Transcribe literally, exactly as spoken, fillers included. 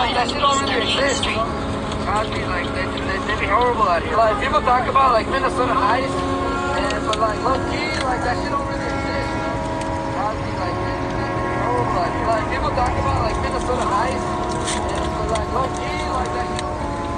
like that shit don't really exist. Cosby, like they, they, they be horrible out here. Like people talk about like Minnesota Heights, and but like low key, like that shit don't really exist. Cosby, like they, they, they be horrible out here. Like people talk about like Minnesota Heights, and but like low key, like that shit.